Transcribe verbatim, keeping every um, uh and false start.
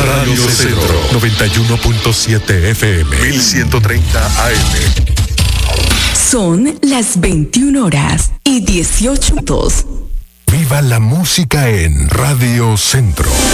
Radio Centro noventa y uno punto siete F M, mil ciento treinta A M. Son las veintiuna horas y dieciocho minutos. Viva la música en Radio Centro.